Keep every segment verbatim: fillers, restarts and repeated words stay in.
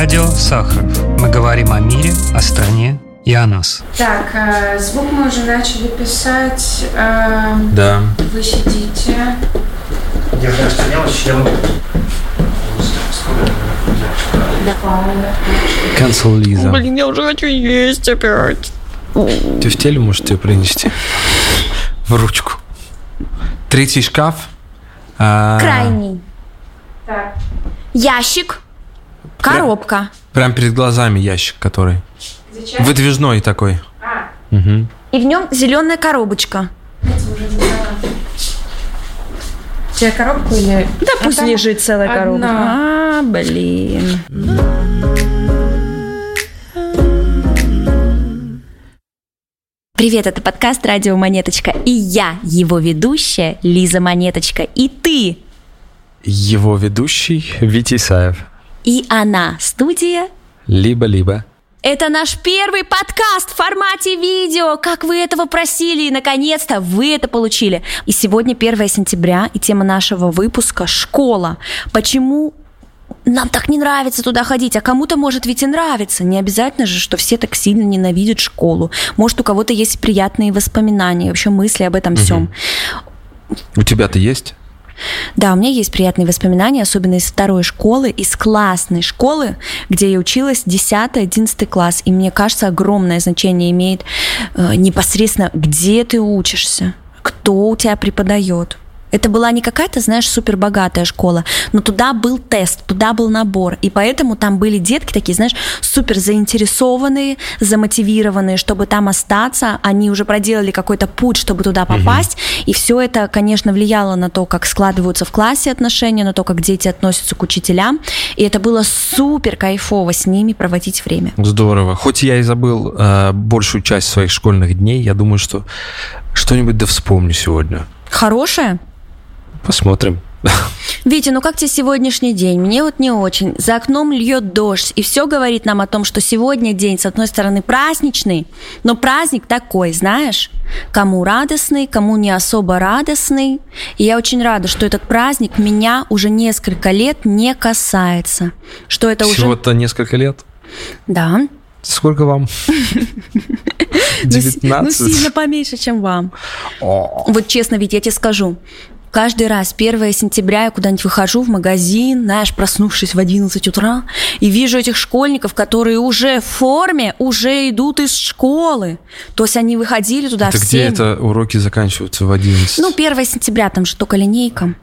Радио Сахаров. Мы говорим о мире, о стране и о нас. Так, э, звук мы уже начали писать. Э, да. Вы сидите. Я знаю, что мелочь, я могу. Cancel, Лиза. Блин, я уже хочу есть опять. Ты в теле можешь тебе принести? В ручку. Третий шкаф. А... Крайний. Так. Ящик. Коробка. Прям перед глазами ящик, который. Зачем? Выдвижной такой. А. Угу. И в нем зеленая коробочка. Это уже не тебе коробку или... Да а пусть лежит целая одна. коробка. А, блин. Привет, это подкаст «Радио Монеточка». И я, его ведущая, Лиза Монеточка. И ты. Его ведущий Витя Исаев. И она, студия. Либо-либо. Это наш первый подкаст в формате видео. Как вы этого просили, и наконец-то вы это получили. И сегодня первое сентября, и тема нашего выпуска – школа. Почему нам так не нравится туда ходить? А кому-то, может, ведь и нравится. Не обязательно же, что все так сильно ненавидят школу. Может, у кого-то есть приятные воспоминания, вообще мысли об этом всем. У тебя-то есть? Да, у меня есть приятные воспоминания, особенно из второй школы, из классной школы, где я училась десятый-одиннадцатый класс. И мне кажется, огромное значение имеет э, непосредственно, где ты учишься, кто у тебя преподает. Это была не какая-то, знаешь, супербогатая школа, но туда был тест, туда был набор. И поэтому там были детки такие, знаешь, супер заинтересованные, замотивированные, чтобы там остаться. Они уже проделали какой-то путь, чтобы туда попасть. Угу. И все это, конечно, влияло на то, как складываются в классе отношения, на то, как дети относятся к учителям. И это было супер кайфово с ними проводить время. Здорово. Хоть я и забыл э, большую часть своих школьных дней, я думаю, что что-нибудь да вспомню сегодня. Хорошее? Посмотрим. Витя, ну как тебе сегодняшний день? Мне вот не очень. За окном льет дождь, и все говорит нам о том, что сегодня день, с одной стороны, праздничный, но праздник такой, знаешь, кому радостный, кому не особо радостный. И я очень рада, что этот праздник меня уже несколько лет не касается. Что это уже... Всего-то несколько лет? Да. Сколько вам? девятнадцать? Ну, сильно поменьше, чем вам. Вот честно, Витя, я тебе скажу. Каждый раз первое сентября я куда-нибудь выхожу в магазин, знаешь, проснувшись в одиннадцать утра, и вижу этих школьников, которые уже в форме, уже идут из школы. То есть они выходили туда это в где семь. это уроки заканчиваются в одиннадцать? Ну, первое сентября, там же только линейка.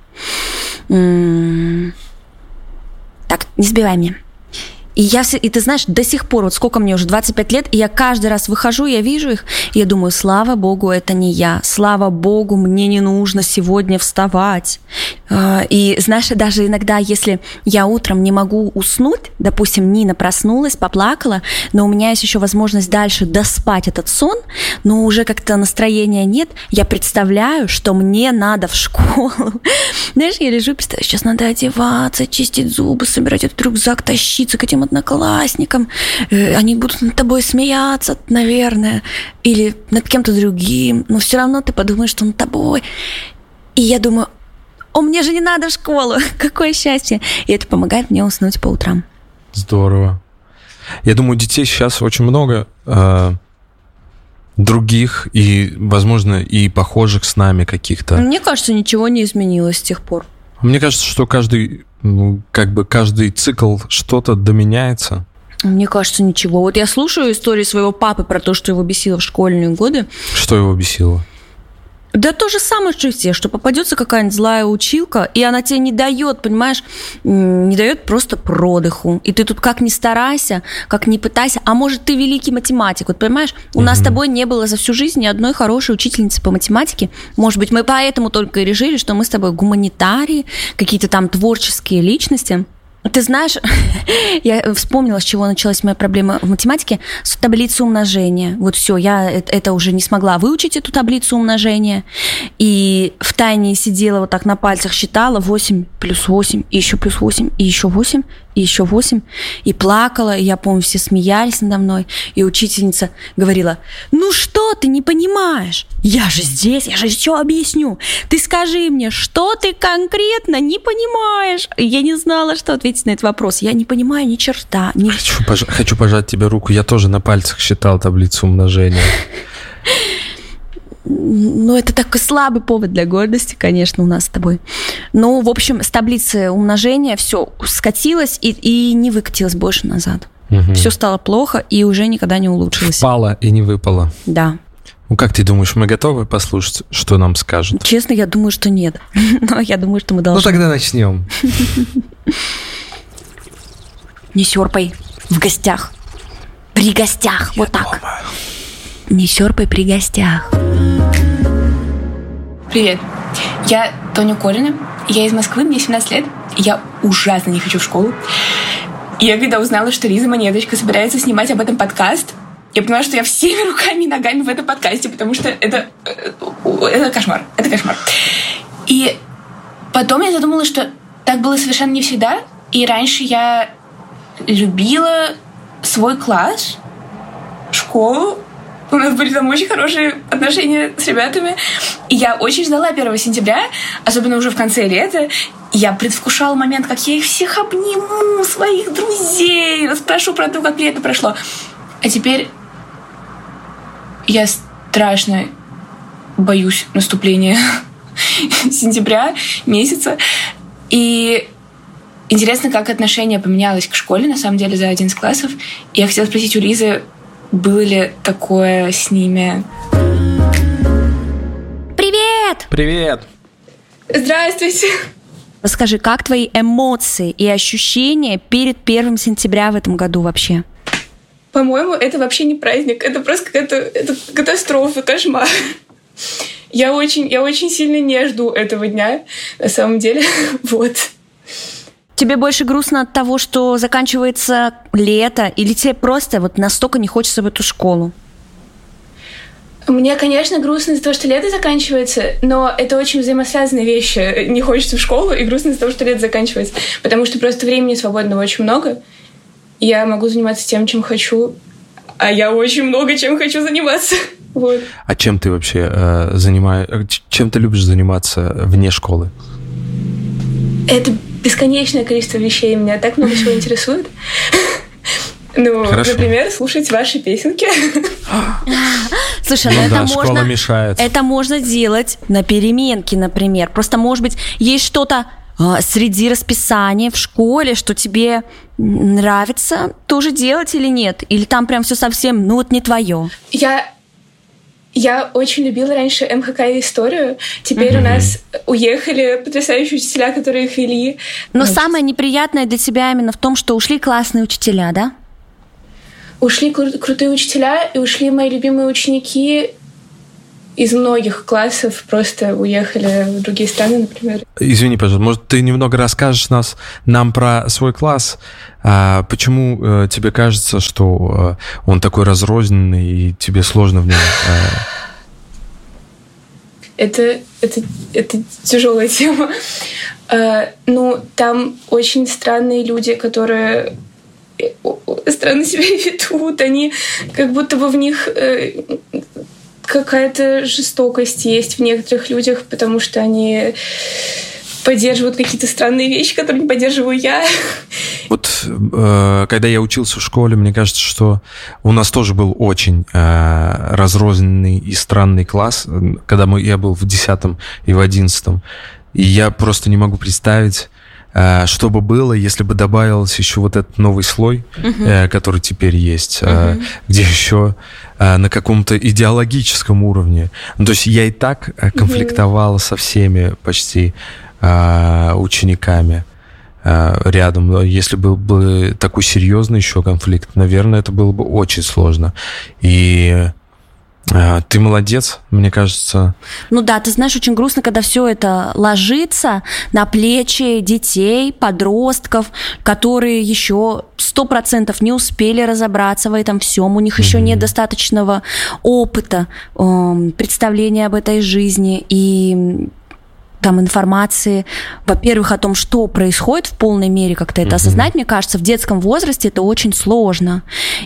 М-м- так, не сбивай меня. И, я, и ты знаешь, до сих пор, вот сколько мне уже, двадцать пять лет, и я каждый раз выхожу, я вижу их, и я думаю, слава богу, это не я, слава богу, мне не нужно сегодня вставать. И знаешь, даже иногда, если я утром не могу уснуть, допустим, Нина проснулась, поплакала, но у меня есть еще возможность дальше доспать этот сон, но уже как-то настроения нет, я представляю, что мне надо в школу. Знаешь, я лежу, представляю, сейчас надо одеваться, чистить зубы, собирать этот рюкзак, тащиться к этим одноклассникам, они будут над тобой смеяться, наверное, или над кем-то другим, но все равно ты подумаешь, что над тобой. И я думаю, о, мне же не надо в школу, какое счастье. И это помогает мне уснуть по утрам. Здорово. Я думаю, детей сейчас очень много э, других и, возможно, и похожих с нами каких-то. Мне кажется, ничего не изменилось с тех пор. Мне кажется, что каждый, ну, как бы каждый цикл что-то доменяется. Мне кажется, ничего. Вот я слушаю истории своего папы про то, что его бесило в школьные годы. Что его бесило? Да то же самое, что и все, что попадется какая-нибудь злая училка, и она тебе не дает, понимаешь, не дает просто продыху. И ты тут как ни старайся, как ни пытайся, а может, ты великий математик. Вот понимаешь, у mm-hmm. нас с тобой не было за всю жизнь ни одной хорошей учительницы по математике. Может быть, мы поэтому только и решили, что мы с тобой гуманитарии, какие-то там творческие личности. Ты знаешь, я вспомнила, с чего началась моя проблема в математике, с таблицы умножения. Вот все, я это уже не смогла выучить, эту таблицу умножения. И втайне сидела вот так на пальцах, считала восемь плюс восемь, и еще плюс восемь, и еще восемь, еще восемь, и плакала, и я помню, все смеялись надо мной, и учительница говорила: ну что ты не понимаешь? Я же здесь, я же все объясню. Ты скажи мне, что ты конкретно не понимаешь? Я не знала, что ответить на этот вопрос. Я не понимаю ни черта. Ни... Хочу, пож... Хочу пожать тебе руку. Я тоже на пальцах считал таблицу умножения. Ну, это такой слабый повод для гордости, конечно, у нас с тобой. Ну, в общем, с таблицы умножения все скатилось и, и не выкатилось больше назад. Угу. Все стало плохо и уже никогда не улучшилось. Впало и не выпало. Да. Ну, как ты думаешь, мы готовы послушать, что нам скажут? Честно, я думаю, что нет. Но я думаю, что мы должны. Ну, тогда начнем. Не сёрпай в гостях. При гостях. Вот так. Не сёрпай при гостях. Привет, я Тоня Колина, я из Москвы, мне семнадцать лет, и я ужасно не хочу в школу. И я когда узнала, что Лиза Монеточка собирается снимать об этом подкаст, я поняла, что я всеми руками и ногами в этом подкасте, потому что это, это кошмар, это кошмар. И потом я задумала, что так было совершенно не всегда, и раньше я любила свой класс, школу. У нас были там очень хорошие отношения с ребятами. И я очень ждала первого сентября, особенно уже в конце лета. Я предвкушала момент, как я их всех обниму, своих друзей, расспрошу про то, как мне это прошло. А теперь я страшно боюсь наступления сентября, месяца. И интересно, как отношение поменялось к школе, на самом деле, за одиннадцать классов. И я хотела спросить у Лизы, было ли такое с ними? Привет! Привет! Здравствуйте! Расскажи, как твои эмоции и ощущения перед первым сентября в этом году вообще? По-моему, это вообще не праздник. Это просто какая-то это катастрофа, кошмар. Я очень, я очень сильно не жду этого дня, на самом деле. Вот. Тебе больше грустно от того, что заканчивается лето, или тебе просто вот настолько не хочется в эту школу? Мне, конечно, грустно из-за того, что лето заканчивается, но это очень взаимосвязанные вещи. Не хочется в школу, и грустно из-за того, что лето заканчивается. Потому что просто времени свободного очень много. Я могу заниматься тем, чем хочу, а я очень много чем хочу заниматься. Вот. А чем ты вообще э, занимаешься? Чем ты любишь заниматься вне школы? Это бесконечное количество вещей. Меня так много чего интересует. Ну, Хорошо. Например, слушать ваши песенки. Слушай, ну, ну да, это школа можно, мешает. Это можно делать на переменке, например. Просто, может быть, есть что-то а, среди расписания в школе, что тебе нравится тоже делать или нет? Или там прям все совсем, ну вот не твое? Я... Я очень любила раньше эм ха ка и историю. Теперь mm-hmm. у нас уехали потрясающие учителя, которые их вели. Но ну, самое неприятное для тебя именно в том, что ушли классные учителя, да? Ушли кру- крутые учителя, и ушли мои любимые ученики из многих классов, просто уехали в другие страны, например. Извини, пожалуйста, может, ты немного расскажешь нас, нам про свой класс? А почему э, тебе кажется, что э, он такой разрозненный, и тебе сложно в нем? Э... Это, это, это тяжелая тема. Э, ну, там очень странные люди, которые странно себя ведут. Они как будто бы в них... Э, какая-то жестокость есть в некоторых людях, потому что они поддерживают какие-то странные вещи, которые не поддерживаю я. Вот э, когда я учился в школе, мне кажется, что у нас тоже был очень э, разрозненный и странный класс, когда мы, я был в десятом и в одиннадцатом. И я просто не могу представить, э, что бы было, если бы добавился еще вот этот новый слой, uh-huh. э, который теперь есть, uh-huh. э, где еще э, на каком-то идеологическом уровне. Ну, то есть я и так конфликтовал uh-huh. со всеми почти э, учениками э, рядом. Но если был бы такой серьезный еще конфликт, наверное, это было бы очень сложно. И ты молодец, мне кажется. Ну да, ты знаешь, очень грустно, когда все это ложится на плечи детей, подростков, которые еще сто процентов не успели разобраться в этом всем, у них mm-hmm. еще нет достаточного опыта, представления об этой жизни, и там информации, во-первых, о том, что происходит в полной мере, как-то это mm-hmm. осознать, мне кажется, в детском возрасте это очень сложно.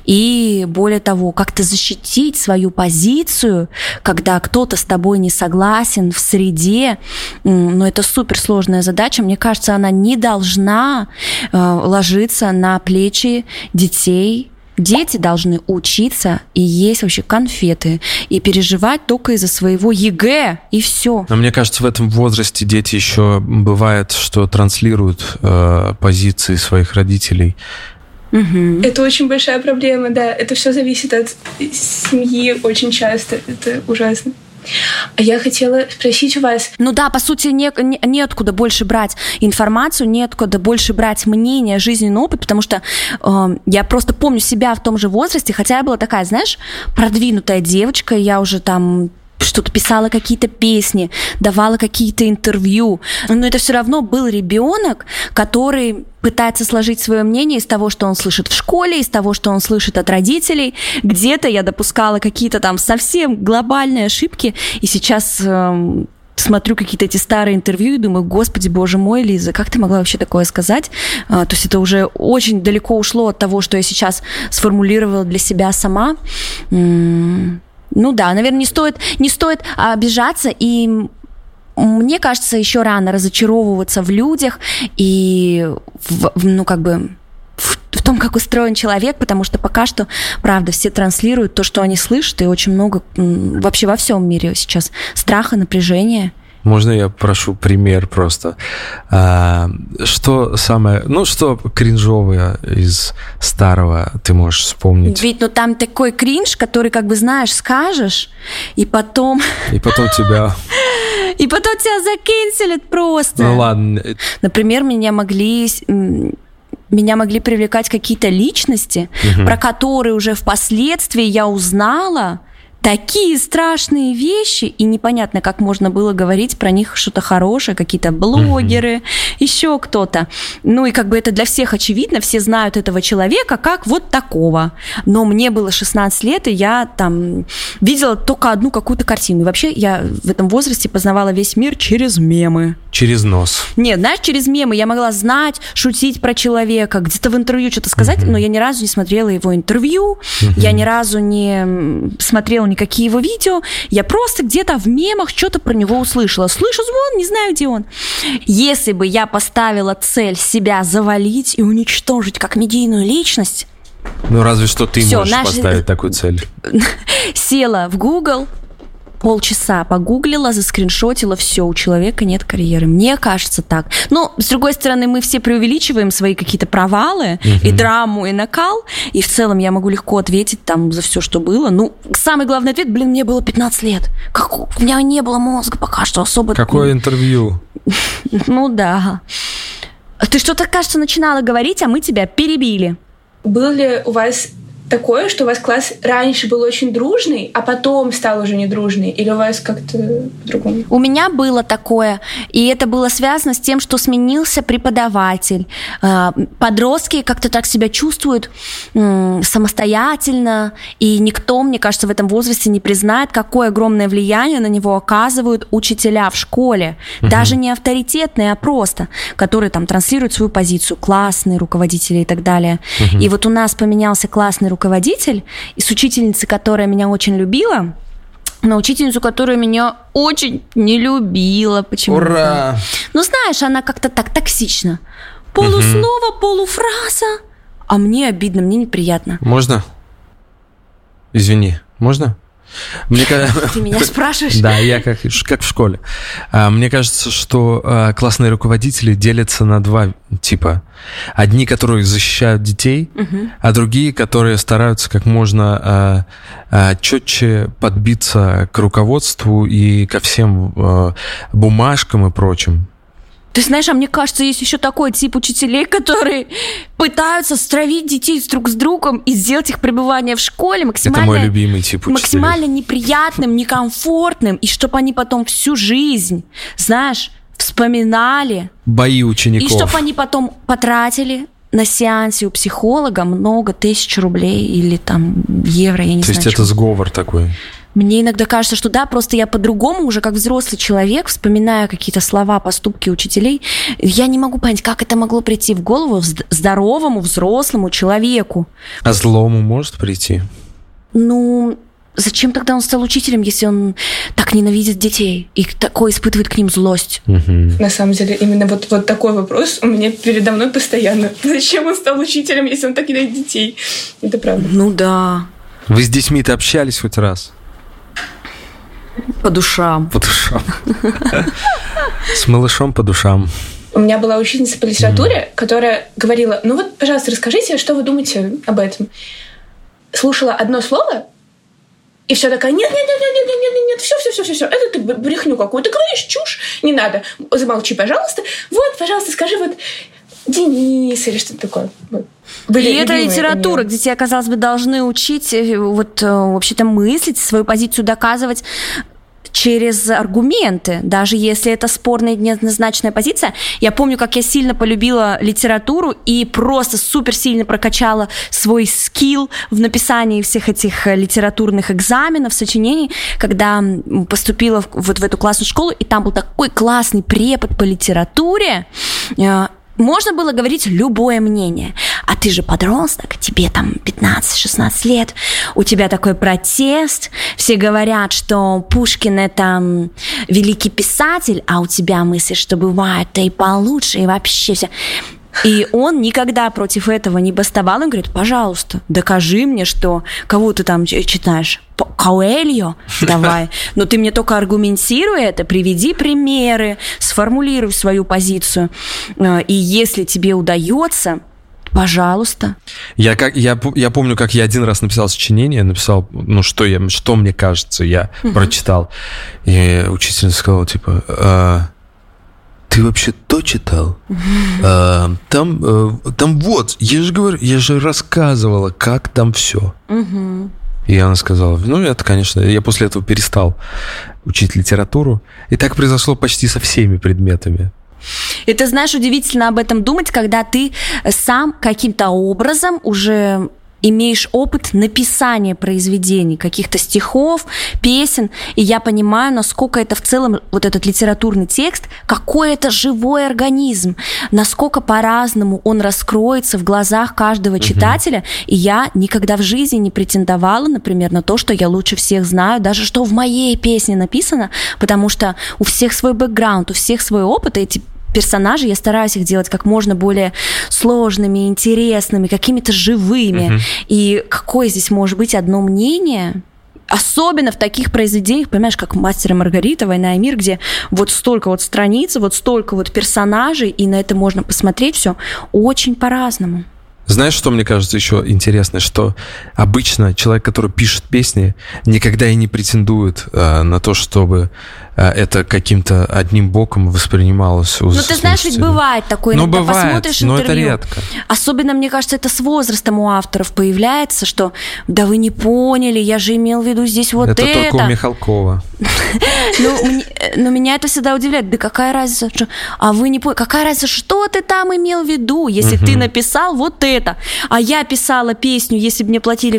И более того, как-то защитить свою позицию, когда кто-то с тобой не согласен в среде, но это суперсложная задача. Мне кажется, она не должна э, ложиться на плечи детей. Дети должны учиться и есть вообще конфеты, и переживать только из-за своего ЕГЭ, и все. Но мне кажется, в этом возрасте дети еще бывает, что транслируют э, позиции своих родителей. Угу. Это очень большая проблема, да. Это все зависит от семьи очень часто. Это ужасно. А я хотела спросить у вас... Ну да, по сути, не, не, неоткуда больше брать информацию, неоткуда больше брать мнение, жизненный опыт, потому что э, я просто помню себя в том же возрасте, хотя я была такая, знаешь, продвинутая девочка, я уже там... что-то писала, какие-то песни, давала какие-то интервью. Но это все равно был ребенок, который пытается сложить свое мнение из того, что он слышит в школе, из того, что он слышит от родителей. Где-то я допускала какие-то там совсем глобальные ошибки, и сейчас э, смотрю какие-то эти старые интервью и думаю, господи, боже мой, Лиза, как ты могла вообще такое сказать? А, то есть это уже очень далеко ушло от того, что я сейчас сформулировала для себя сама. М- Ну да, наверное, не стоит, не стоит обижаться, и мне кажется, еще рано разочаровываться в людях и в, в, ну, как бы в, в том, как устроен человек, потому что пока что, правда, все транслируют то, что они слышат, и очень много вообще во всем мире сейчас страха, напряжения. Можно я прошу пример просто? А, что самое, ну, что кринжовое из старого ты можешь вспомнить? Ведь, ну, там такой кринж, который, как бы, знаешь, скажешь, и потом... И потом тебя... И потом тебя закенселят просто. Ну, ладно. Например, меня могли... Меня могли привлекать какие-то личности, угу. про которые уже впоследствии я узнала... Такие страшные вещи, и непонятно, как можно было говорить про них что-то хорошее, какие-то блогеры, mm-hmm. еще кто-то. Ну и как бы это для всех очевидно, все знают этого человека как вот такого. Но мне было шестнадцать лет, и я там видела только одну какую-то картину. И вообще я в этом возрасте познавала весь мир через мемы. Через нос. Нет, знаешь, через мемы я могла знать, шутить про человека, где-то в интервью что-то сказать, mm-hmm. но я ни разу не смотрела его интервью, mm-hmm. я ни разу не смотрела никакие его видео, я просто где-то в мемах что-то про него услышала. Слышу звон, не знаю, где он. Если бы я поставила цель себя завалить и уничтожить как медийную личность... Ну, разве что ты всё, можешь наш... поставить такую цель. Села в Google... полчаса погуглила, заскриншотила, все, у человека нет карьеры. Мне кажется так. Но, с другой стороны, мы все преувеличиваем свои какие-то провалы, uh-huh. и драму, и накал, и в целом я могу легко ответить там за все, что было. Ну, самый главный ответ, блин, мне было пятнадцать лет. Как, у меня не было мозга пока что особо... Какое интервью? Ну да. Ты что-то, кажется, начинала говорить, а мы тебя перебили. Был ли у вас... такое, что у вас класс раньше был очень дружный, а потом стал уже недружный? Или у вас как-то по-другому? У меня было такое, и это было связано с тем, что сменился преподаватель. Подростки как-то так себя чувствуют самостоятельно, и никто, мне кажется, в этом возрасте не признает, какое огромное влияние на него оказывают учителя в школе. Угу. Даже не авторитетные, а просто, которые там транслируют свою позицию, классные руководители и так далее. Угу. И вот у нас поменялся классный руководитель, руководитель, и с учительницей, которая меня очень любила, на учительницу, которая меня очень не любила почему-то. Ура! Ну, знаешь, она как-то так токсична. Полуслово, угу. полуфраза, а мне обидно, мне неприятно. Можно? Извини, можно? Мне... Ты меня спрашиваешь? Да, я как, как в школе. Мне кажется, что классные руководители делятся на два типа. Одни, которые защищают детей, угу. а другие, которые стараются как можно четче подбиться к руководству и ко всем бумажкам и прочим. Ты знаешь, а мне кажется, есть еще такой тип учителей, которые пытаются стравить детей друг с другом и сделать их пребывание в школе максимально... Это мой любимый тип учителей. Максимально неприятным, некомфортным, и чтобы они потом всю жизнь, знаешь, вспоминали. Бои учеников. И чтобы они потом потратили на сеансе у психолога много тысяч рублей или там евро, я не То знаю. есть это чего. сговор такой? Мне иногда кажется, что да, просто я по-другому уже как взрослый человек, вспоминая какие-то слова, поступки учителей, я не могу понять, как это могло прийти в голову здоровому, взрослому человеку. А злому может прийти? Ну, зачем тогда он стал учителем, если он так ненавидит детей и такой испытывает к ним злость? Угу. На самом деле, именно вот, вот такой вопрос у меня передо мной постоянно. Зачем он стал учителем, если он так ненавидит детей? Это правда. Ну да. Вы с детьми-то общались хоть раз? По душам. По душам. С малышом по душам. У меня была учительница по литературе, которая говорила, ну вот, пожалуйста, расскажите, что вы думаете об этом. Слушала одно слово, и все такая, нет, нет, нет, нет, нет, нет, нет, нет, все, все, все, все, все, это ты брехню какую-то говоришь, чушь, не надо, замолчи, пожалуйста. Вот, пожалуйста, скажи вот Денис или что-то такое. Были и это литература, где тебя, казалось бы, должны учить вот вообще-то мыслить, свою позицию доказывать через аргументы, даже если это спорная и неоднозначная позиция. Я помню, как я сильно полюбила литературу и просто супер сильно прокачала свой скилл в написании всех этих литературных экзаменов, сочинений, когда поступила вот в эту классную школу, и там был такой классный препод по литературе. Можно было говорить любое мнение. А ты же подросток, тебе там пятнадцать-шестнадцать лет, у тебя такой протест, все говорят, что Пушкин – это великий писатель, а у тебя мысли, что бывает-то и получше, и вообще все. И он никогда против этого не бастовал. Он говорит, пожалуйста, докажи мне, что... Кого ты там читаешь? Коэльо? Давай. Но ты мне только аргументируй это, приведи примеры, сформулируй свою позицию. И если тебе удается... Пожалуйста. Я, как, я, я помню, как я один раз написал сочинение, написал, ну, что, я, что мне кажется, я uh-huh. прочитал. И учительница сказала, типа, а, ты вообще то читал? Uh-huh. А, там, а, там вот, я же говорю, я же рассказывала, как там все. Uh-huh. И она сказала, ну, это, конечно, я после этого перестал учить литературу. И так произошло почти со всеми предметами. И ты знаешь, удивительно об этом думать, когда ты сам каким-то образом уже имеешь опыт написания произведений, каких-то стихов, песен, и я понимаю, насколько это в целом, вот этот литературный текст, какой это живой организм, насколько по-разному он раскроется в глазах каждого читателя, uh-huh. и я никогда в жизни не претендовала, например, на то, что я лучше всех знаю, даже что в моей песне написано, потому что у всех свой бэкграунд, у всех свой опыт, и эти персонажи, я стараюсь их делать как можно более сложными, интересными, какими-то живыми. Uh-huh. И какое здесь может быть одно мнение? Особенно в таких произведениях, понимаешь, как «Мастер и Маргарита», «Война и мир», где вот столько вот страниц, вот столько вот персонажей, и на это можно посмотреть все очень по-разному. Знаешь, что мне кажется еще интересно, что обычно человек, который пишет песни, никогда и не претендует э, на то, чтобы э, это каким-то одним боком воспринималось у слушателей. Ну, ты знаешь, ведь бывает такое, иногда ну, бывает, посмотришь интервью. интервью. Но это редко. Особенно, мне кажется, это с возрастом у авторов появляется, что да вы не поняли, я же имел в виду здесь вот это. Это только у Михалкова. Но меня это всегда удивляет. Да какая разница? А вы не поняли? Какая разница, что ты там имел в виду, если ты написал вот это? А я писала песню, если бы мне платили